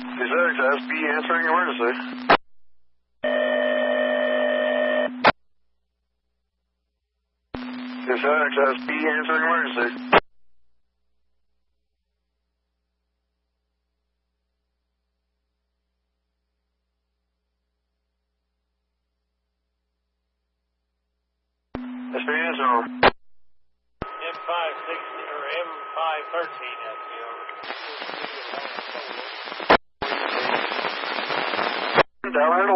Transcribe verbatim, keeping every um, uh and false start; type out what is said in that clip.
Is that S B answering emergency? Is that S B answering emergency? S B answer over. M five sixty or M five thirteen S B over. Down